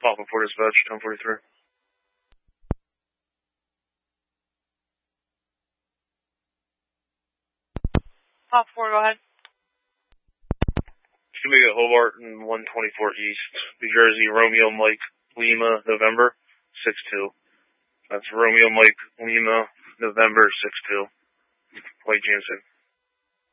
Papa 4 dispatch, 1043. Papa 4, go ahead. Should we get Hobart and 124 East, New Jersey, Romeo Mike Lima, November 6-2. That's Romeo Mike Lima, November 6-2. White Jameson.